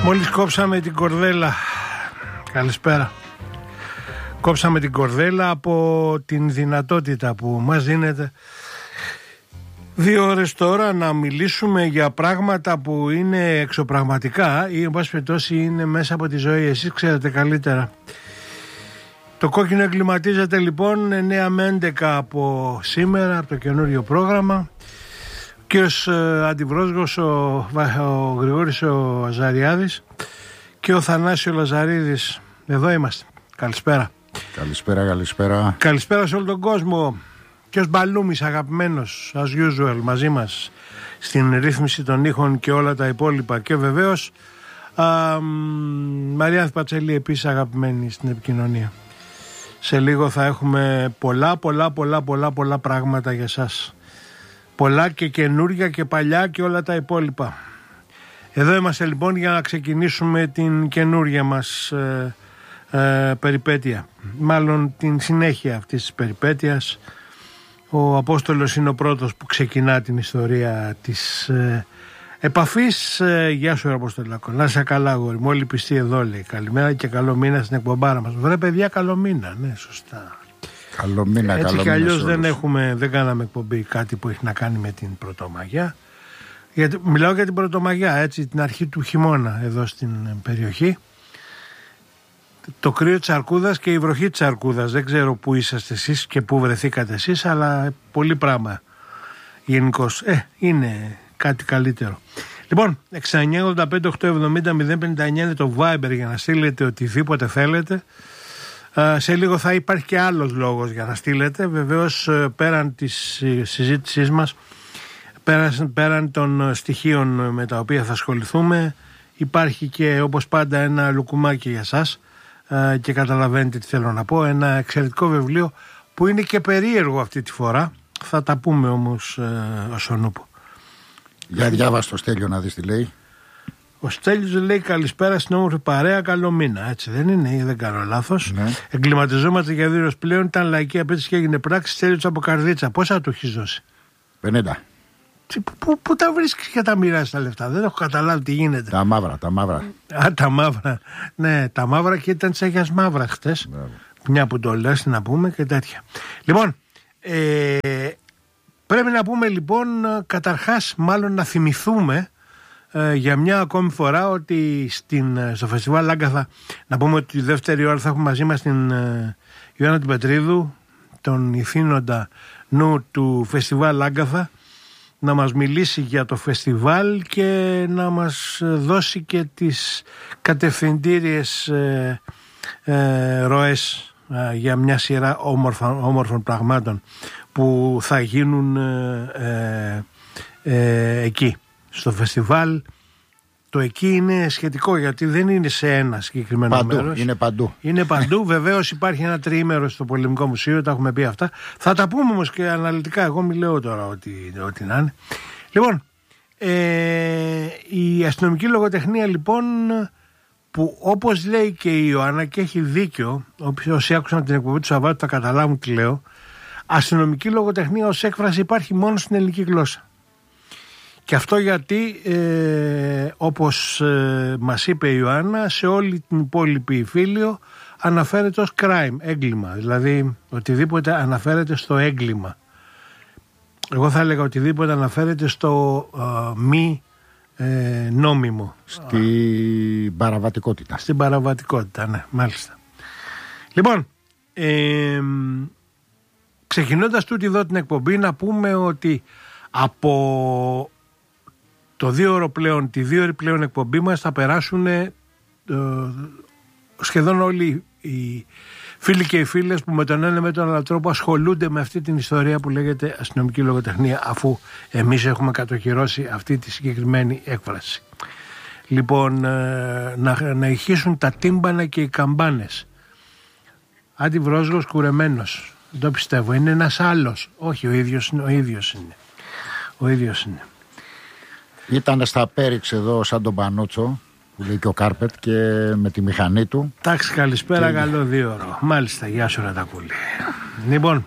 Μόλις κόψαμε την κορδέλα. Καλησπέρα. Κόψαμε την κορδέλα από την δυνατότητα που μας δίνεται 2 ώρες τώρα να μιλήσουμε για πράγματα που είναι εξωπραγματικά ή εν πάση περιπτώσει είναι μέσα από τη ζωή. Εσείς ξέρετε καλύτερα. Το κόκκινο εγκληματίζεται λοιπόν 9 με 11 από σήμερα, από το καινούριο πρόγραμμα. Ο κύριος Αντιβρόσγος, ο Γρηγόρης ο Αζαριάδης και ο Θανάσης ο Λαζαρίδης. Εδώ είμαστε. Καλησπέρα. Καλησπέρα. Καλησπέρα σε όλο τον κόσμο. Και ο Μπαλούμης αγαπημένος, as usual, μαζί μας στην ρύθμιση των ήχων και όλα τα υπόλοιπα. Και βεβαίως Μαρία Πατσελή επίσης αγαπημένη στην επικοινωνία. Σε λίγο θα έχουμε πολλά πράγματα για σας. Πολλά και καινούρια και παλιά και όλα τα υπόλοιπα. Εδώ είμαστε λοιπόν για να ξεκινήσουμε την καινούρια μας περιπέτεια. Μάλλον την συνέχεια αυτής της περιπέτειας. Ο Απόστολος είναι ο πρώτος που ξεκινά την ιστορία της επαφής. Γεια σου Αποστολάκο, να είσαι καλά αγόρι μου, όλοι πιστοί εδώ λέει. Καλημέρα και καλό μήνα στην εκπομπάρα μας. Βρε παιδιά, καλό μήνα, ναι σωστά. Καλό μήνα, έτσι καλό κι αλλιώς μήνα δεν κάναμε εκπομπή κάτι που έχει να κάνει με την Πρωτομαγιά. Μιλάω για την Πρωτομαγιά, έτσι, την αρχή του χειμώνα εδώ στην περιοχή. Το κρύο της Αρκούδας και η βροχή της Αρκούδας. Δεν ξέρω πού είσαστε εσείς και πού βρεθήκατε εσείς, αλλά πολύ πράγμα γενικώς. Είναι κάτι καλύτερο. Λοιπόν, 6985-870-059 είναι το Viber για να στείλετε οτιδήποτε θέλετε. Σε λίγο θα υπάρχει και άλλος λόγος για να στείλετε. Βεβαίως πέραν της συζήτησής μας, πέραν των στοιχείων με τα οποία θα ασχοληθούμε, υπάρχει και όπως πάντα ένα λουκουμάκι για σας. Και καταλαβαίνετε τι θέλω να πω. Ένα εξαιρετικό βιβλίο που είναι και περίεργο αυτή τη φορά. Θα τα πούμε όμως όσον ούπο. Για διάβασε το Στέλιο να δεις τι λέει. Ο Στέλιος λέει καλησπέρα στην όμορφη παρέα, καλό μήνα. Έτσι δεν είναι ή δεν κάνω λάθος. Ναι. Εγκληματιζόμαστε για 2 ώρες πλέον. Ήταν λαϊκή απέτηση και έγινε πράξη. Στέλιος από Καρδίτσα. Πόσα του έχεις δώσει? 50. Πού τα βρίσκεις και τα μοιράζεις τα λεφτά? Δεν έχω καταλάβει τι γίνεται. Τα μαύρα. Τα μαύρα. Ναι, τα μαύρα και ήταν της Αγίας Μαύρα χτες. Μια που το λες να πούμε και τέτοια. Λοιπόν, πρέπει να πούμε λοιπόν καταρχάς μάλλον να θυμηθούμε για μια ακόμη φορά ότι στο φεστιβάλ Άγκαθα, να πούμε ότι τη δεύτερη ώρα θα έχουμε μαζί μας την Ιωάννα την Πετρίδου, τον ηθήνοντα νου του φεστιβάλ Άγκαθα, να μας μιλήσει για το φεστιβάλ και να μας δώσει και τις κατευθυντήριες ροές για μια σειρά όμορφων πραγμάτων που θα γίνουν εκεί στο φεστιβάλ. Το εκεί είναι σχετικό γιατί δεν είναι σε ένα συγκεκριμένο μέρος. Είναι παντού. Βεβαίως υπάρχει ένα τριήμερο στο Πολεμικό Μουσείο, τα έχουμε πει αυτά. Θα τα πούμε όμως και αναλυτικά. Εγώ μη λέω τώρα ότι να είναι. Λοιπόν, η αστυνομική λογοτεχνία λοιπόν, που όπως λέει και η Ιωάννα και έχει δίκιο, όσοι άκουσαν την εκπομπή του Σαββάτου θα καταλάβουν τι λέω, αστυνομική λογοτεχνία ως έκφραση υπάρχει μόνο στην ελληνική γλώσσα. Και αυτό γιατί, όπως μας είπε η Ιωάννα, σε όλη την υπόλοιπη Φίλιο αναφέρεται ως crime, έγκλημα. Δηλαδή, οτιδήποτε αναφέρεται στο έγκλημα. Εγώ θα έλεγα οτιδήποτε αναφέρεται στο μη νόμιμο. Στην παραβατικότητα. Στην παραβατικότητα, ναι, μάλιστα. Λοιπόν, ξεκινώντας τούτη εδώ την εκπομπή, να πούμε ότι από το 2 ώρο πλέον, τη 2 ώρη πλέον εκπομπή μας θα περάσουν σχεδόν όλοι οι φίλοι και οι φίλες που με τον ένα με τον άλλο τρόπο ασχολούνται με αυτή την ιστορία που λέγεται αστυνομική λογοτεχνία, αφού εμείς έχουμε κατοχυρώσει αυτή τη συγκεκριμένη έκφραση. Λοιπόν, να ηχήσουν τα τύμπανα και οι καμπάνες. Αντιβρόσγος κουρεμένος. Δεν το πιστεύω. Είναι ένας άλλος. Όχι, ο ίδιος είναι. Ήταν στα Πέριξ εδώ σαν τον Πανούτσο που λέει και ο Κάρπετ και με τη μηχανή του. Εντάξει, καλησπέρα, και... καλό 2 ώρο. Μάλιστα, γεια σου Ρατακούλη. Λοιπόν,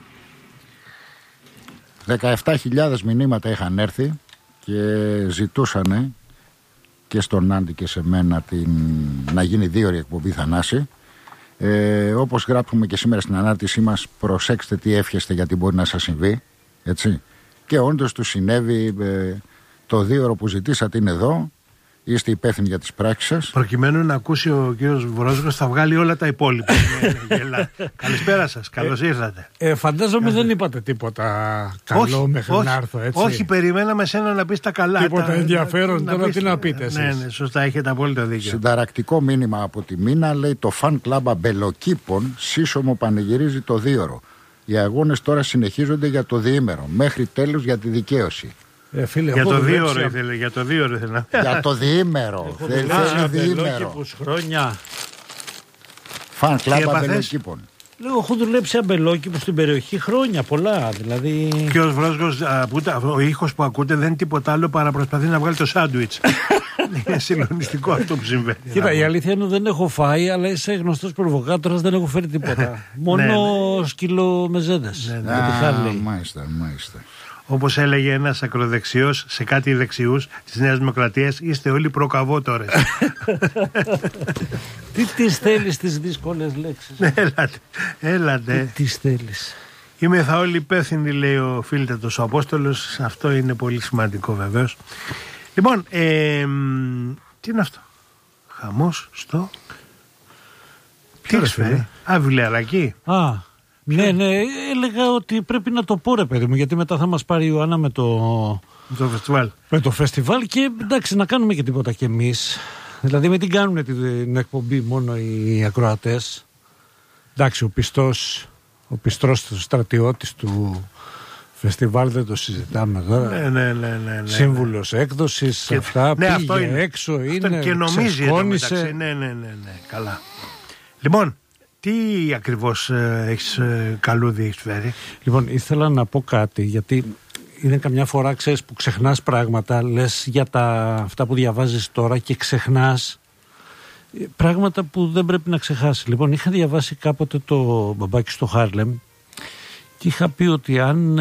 17.000 μηνύματα είχαν έρθει και ζητούσανε και στον Άντι και σε μένα να γίνει 2 ώρη εκπομπή, Θανάση. Όπως γράψουμε και σήμερα στην ανάρτησή μας, προσέξτε τι εύχεστε γιατί μπορεί να σας συμβεί, έτσι. Και όντως του συνέβη, το 2 ώρο που ζητήσατε είναι εδώ. Είστε υπεύθυνοι για τις πράξεις σας. Προκειμένου να ακούσει ο κύριος Βρόσγος, θα βγάλει όλα τα υπόλοιπα. Καλησπέρα σας, καλώς ήρθατε. Φαντάζομαι δεν είπατε τίποτα καλό μέχρι να έρθω, έτσι. Όχι, περιμέναμε σένα να πεις τα καλά. Τίποτα ενδιαφέρον, τώρα τι να πείτε εσείς. Ναι, σωστά, έχετε απόλυτο δίκιο. Συνταρακτικό μήνυμα από τη Μίνα, λέει: το φαν κλαμπ Αμπελοκήπων σύσσωμο πανηγυρίζει το 2 ώρο. Οι αγώνες τώρα συνεχίζονται για το διήμερο. Μέχρι τέλους για τη δικαίωση. Φίλε, για το 2 ώρο ήθελε, για το 2 ώρο ήθελε. Για το διήμερο. Δεν θέλει διήμερο. Χρόνια. Φαν κλαμπ Αμπελοκήπων. Λέω, έχω δουλέψει αμπελόκηπο στην περιοχή χρόνια πολλά. Δηλαδή. Και ο Βρόσγος, ο ήχος που ακούτε δεν είναι τίποτα άλλο παρά προσπαθεί να βγάλει το σάντουιτς. Είναι συγκλονιστικό αυτό που συμβαίνει. Κοίτα, η αλήθεια είναι ότι δεν έχω φάει, αλλά είσαι γνωστός προβοκάτορας, δεν έχω φέρει τίποτα. Μόνο σκυλομεζέδες. Μάλιστα. Όπως έλεγε ένας ακροδεξιός σε κάτι δεξιούς της Νέας Δημοκρατίας, είστε όλοι προκαβότορες. Τι τις θέλεις τις δύσκολες λέξεις. Έλατε. Τι τις θέλεις. Είμαι θα όλοι υπεύθυνοι, λέει ο Φίλτετος ο Απόστολος. Αυτό είναι πολύ σημαντικό βεβαίως. Λοιπόν, τι είναι αυτό? Χαμός τι έχεις φέρει? Βιβλιαράκι. Ναι, έλεγα ότι πρέπει να το πω, ρε παιδί μου, γιατί μετά θα μας πάρει η Ιωάννα με το φεστιβάλ. Με το φεστιβάλ και εντάξει, να κάνουμε και τίποτα κι εμείς. Δηλαδή, με την κάνουν την εκπομπή μόνο οι ακροατές. Εντάξει, ο πιστός στρατιώτης του φεστιβάλ δεν το συζητάμε τώρα. Ναι. Σύμβουλος έκδοσης, και αυτά, πήγε αυτό είναι. Έξω, είναι, και νομίζει ξεσκόνησε. Ναι, καλά. Λοιπόν, τι ακριβώς έχεις καλούδι έχεις φέρει? Λοιπόν, ήθελα να πω κάτι, γιατί είναι καμιά φορά, ξέρεις, που ξεχνάς πράγματα, λες για αυτά που διαβάζεις τώρα και ξεχνάς πράγματα που δεν πρέπει να ξεχάσει. Λοιπόν, είχα διαβάσει κάποτε το Μπαμπάκι στο Χάρλεμ και είχα πει ότι αν...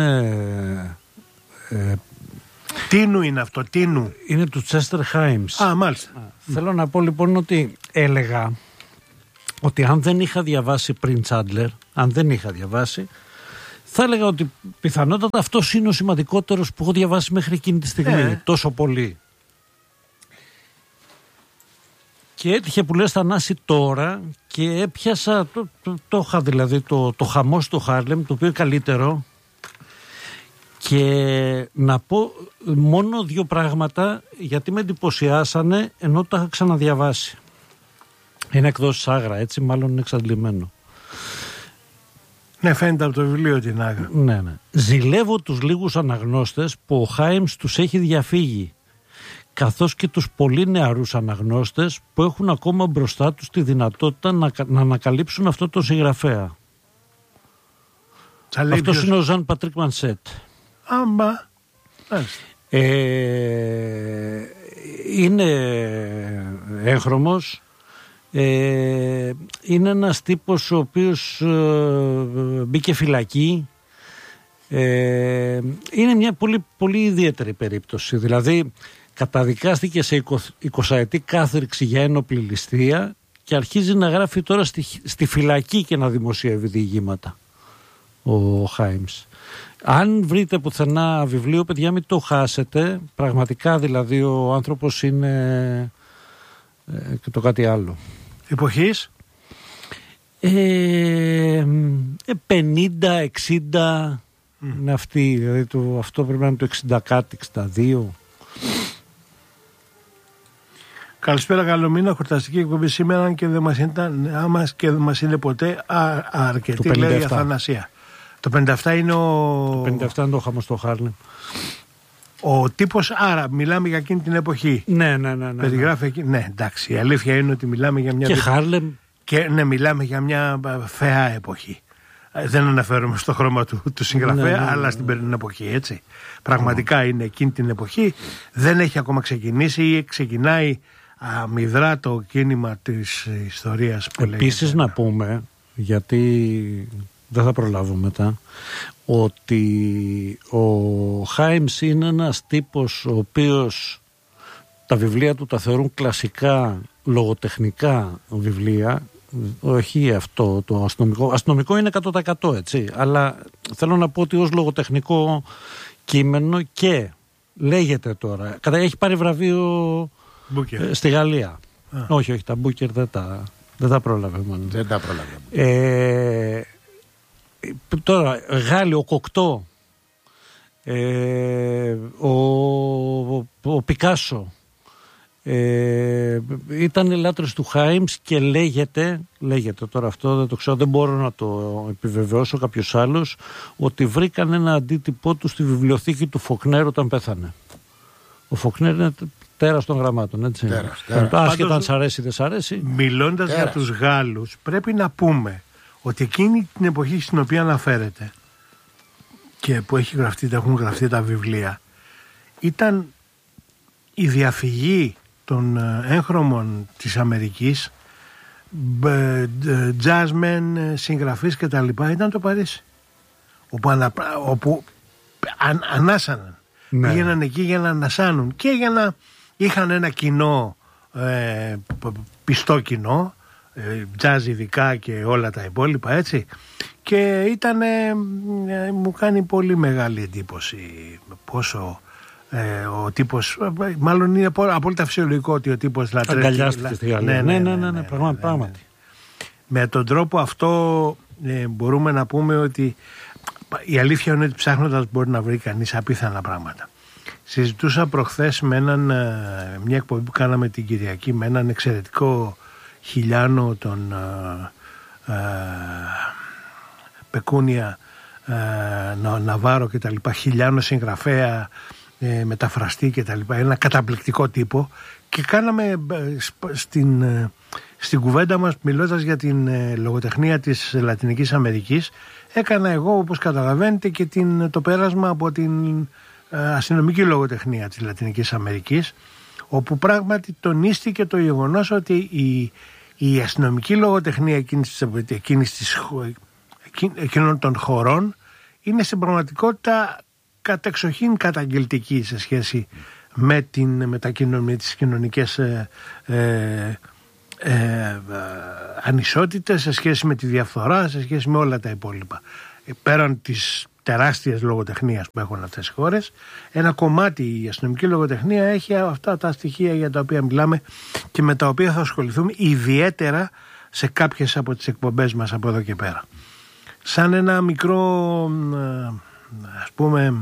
Τίνου είναι αυτό, Τίνου. Είναι του Τσέστερ Χάιμς. Μάλιστα. Θέλω να πω λοιπόν ότι έλεγα ότι αν δεν είχα διαβάσει Prince Adler, θα έλεγα ότι πιθανότατα αυτός είναι ο σημαντικότερος που έχω διαβάσει μέχρι εκείνη τη στιγμή. Τόσο πολύ. Και έτυχε που λες Θανάση τώρα και έπιασα, το είχα δηλαδή το χαμό στο Χάρλεμ, το οποίο είναι καλύτερο. Και να πω μόνο 2 πράγματα γιατί με εντυπωσιάσανε ενώ το είχα ξαναδιαβάσει. Είναι εκδόσεις Άγρα, έτσι, μάλλον είναι εξαντλημένο. Ναι, φαίνεται από το βιβλίο την Άγρα. Ναι. Ζηλεύω τους λίγους αναγνώστες που ο Χάιμς τους έχει διαφύγει, καθώς και τους πολύ νεαρούς αναγνώστες που έχουν ακόμα μπροστά τους τη δυνατότητα να ανακαλύψουν αυτό το συγγραφέα. Αυτός είναι ο Ζαν Πατρίκ Μανσέτ. Είναι έγχρωμος. Είναι ένας τύπος ο οποίος μπήκε φυλακή. Είναι μια πολύ, πολύ ιδιαίτερη περίπτωση. Δηλαδή καταδικάστηκε σε 20ετή κάθριξη για ένοπλη ληστεία και αρχίζει να γράφει τώρα στη φυλακή και να δημοσιεύει διηγήματα ο Χάιμς. Αν βρείτε πουθενά βιβλίο, παιδιά, μην το χάσετε. Πραγματικά δηλαδή ο άνθρωπος είναι και το κάτι άλλο. Εποχής? 50, 60 είναι αυτή. Δηλαδή αυτό πρέπει να είναι το 60 κάτι, 62. Καλησπέρα, καλό μήνα. Χορταστική εκπομπή σήμερα, αν και δεν μας ήταν, άμας και δεν μας είναι ποτέ αρκετή, λέει η Αθανασία. Το 57 είναι Το 57 είναι το χαμό στο Χάρλεμ. Ο τύπος, άρα μιλάμε για εκείνη την εποχή. Ναι. Περιγράφει εκεί. Ναι, εντάξει. Η αλήθεια είναι ότι μιλάμε για μια. Και Χάρλεμ. Και ναι, μιλάμε για μια φαιά εποχή. Δεν αναφέρομαι στο χρώμα του συγγραφέα, αλλά στην περινή εποχή, έτσι. Πραγματικά είναι εκείνη την εποχή. Δεν έχει ακόμα ξεκινήσει ή ξεκινάει αμυδρά το κίνημα της ιστορίας που λέγεται. Επίσης να πούμε, γιατί δεν θα προλάβω μετά, ότι ο Χάιμς είναι ένας τύπος ο οποίος τα βιβλία του τα θεωρούν κλασικά λογοτεχνικά βιβλία, όχι αυτό το αστυνομικό. Αστυνομικό είναι 100%, έτσι, αλλά θέλω να πω ότι ως λογοτεχνικό κείμενο και λέγεται τώρα, έχει πάρει βραβείο στη Γαλλία. Όχι, τα Μπούκερ δεν τα πρόλαβε μόνο. Δεν τα πρόλαβε. Τώρα, Γάλλοι, ο Κοκτό, ο Πικάσο, ήταν λάτρες του Χάιμς και λέγεται τώρα αυτό, δεν το ξέρω, δεν μπορώ να το επιβεβαιώσω κάποιος άλλος, ότι βρήκαν ένα αντίτυπό του στη βιβλιοθήκη του Φοκνέρ όταν πέθανε. Ο Φοκνέρ είναι τέρας των γραμμάτων, έτσι. Άσχετα αν σ' αρέσει ή δεν σ' αρέσει. Μιλώντας για τους Γάλλους, πρέπει να πούμε ότι εκείνη την εποχή στην οποία αναφέρεται και που έχουν γραφτεί τα βιβλία, ήταν η διαφυγή των έγχρωμων της Αμερικής, jazzmen, συγγραφείς και τα λοιπά, ήταν το Παρίσι, όπου ανάσαναν. Ναι. Πήγαιναν εκεί για να ανασάνουν και για να είχαν ένα κοινό, πιστό κοινό, jazz ειδικά και όλα τα υπόλοιπα, έτσι. Και μου κάνει πολύ μεγάλη εντύπωση πόσο ο τύπος, μάλλον είναι απόλυτα φυσιολογικό ότι ο τύπος λατρεύει. Αγκαλιάστηκε στη Γαλλία. Ναι, πράγματι. Με τον τρόπο αυτό μπορούμε να πούμε ότι η αλήθεια είναι ότι ψάχνοντας μπορεί να βρει κανείς απίθανα πράγματα. Συζητούσα προχθές με μια εκπομπή που κάναμε την Κυριακή με έναν εξαιρετικό χιλιάνο, τον Πεκούνια Ναβάρο και τα λοιπά, χιλιάνο συγγραφέα, μεταφραστή και τα λοιπά, ένα καταπληκτικό τύπο, και κάναμε στην κουβέντα μας, μιλώντας για την λογοτεχνία της Λατινικής Αμερικής, έκανα εγώ, όπως καταλαβαίνετε, και το πέρασμα από την αστυνομική λογοτεχνία της Λατινικής Αμερικής, όπου πράγματι τονίστηκε το γεγονός ότι η αστυνομική λογοτεχνία εκείνων των χωρών είναι στην πραγματικότητα κατεξοχήν καταγγελτική σε σχέση με τις κοινωνικές ανισότητες, σε σχέση με τη διαφθορά, σε σχέση με όλα τα υπόλοιπα. Πέραν της τεράστιας λογοτεχνίας που έχουν αυτές οι χώρες, ένα κομμάτι η αστυνομική λογοτεχνία έχει αυτά τα στοιχεία για τα οποία μιλάμε και με τα οποία θα ασχοληθούμε ιδιαίτερα σε κάποιες από τις εκπομπές μας από εδώ και πέρα. Σαν ένα μικρό, ας πούμε,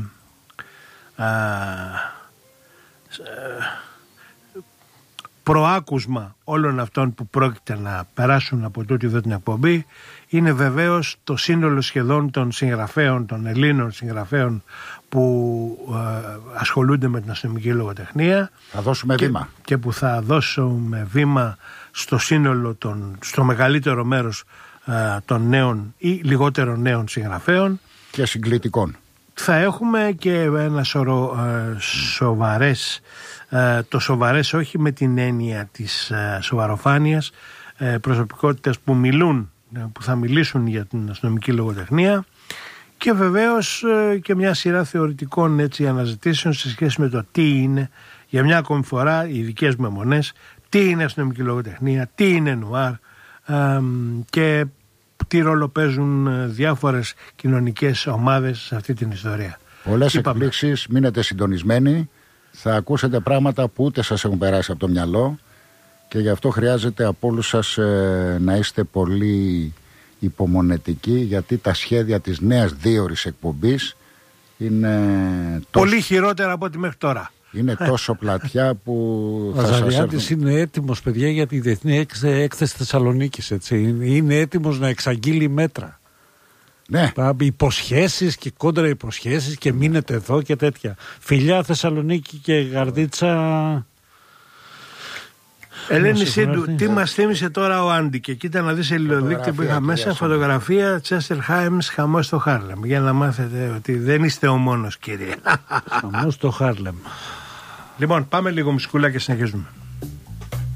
προάκουσμα όλων αυτών που πρόκειται να περάσουν από τούτη εδώ την εκπομπή, είναι βεβαίως το σύνολο σχεδόν των συγγραφέων, των Ελλήνων συγγραφέων που ασχολούνται με την αστυνομική λογοτεχνία. Θα δώσουμε βήμα. Και που θα δώσουμε βήμα στο σύνολο, στο μεγαλύτερο μέρος των νέων ή λιγότερο νέων συγγραφέων. Και συγκλητικών. Θα έχουμε και ένα σωρό σοβαρές, το σοβαρές όχι με την έννοια της σοβαροφάνειας, προσωπικότητες που θα μιλήσουν για την αστυνομική λογοτεχνία, και βεβαίως και μια σειρά θεωρητικών, έτσι, αναζητήσεων σε σχέση με το τι είναι, για μια ακόμη φορά, οι δικές μου αιμονές, τι είναι αστυνομική λογοτεχνία, τι είναι νουάρ, και τι ρόλο παίζουν διάφορες κοινωνικές ομάδες σε αυτή την ιστορία. Πολλές εκπλήξεις, μείνετε συντονισμένοι, θα ακούσετε πράγματα που ούτε σας έχουν περάσει από το μυαλό, και γι' αυτό χρειάζεται από όλους σας να είστε πολύ υπομονετικοί, γιατί τα σχέδια της νέας δίωρης εκπομπής είναι πολύ χειρότερα από ό,τι μέχρι τώρα. Είναι τόσο πλατιά που θα σας έρθουν. Είναι έτοιμος, παιδιά, για τη Διεθνή Έκθεση Θεσσαλονίκης, έτσι. Είναι έτοιμος να εξαγγείλει μέτρα. Ναι. Υποσχέσεις και κόντρα υποσχέσεις και μείνετε εδώ και τέτοια. Φιλιά Θεσσαλονίκη και Γαρδίτσα. Ελένη Σίντου, τι μας θύμισε τώρα ο Άντι? Και κοίτα να δεις ελληνοδείκτη που είχα μέσα, φωτογραφία Τσέστερ Χάιμς, χαμός στο Χάρλεμ, για να μάθετε ότι δεν είστε ο μόνος, κύριε. Χαμός στο Χάρλεμ. Λοιπόν, πάμε λίγο μουσικούλα και συνεχίζουμε.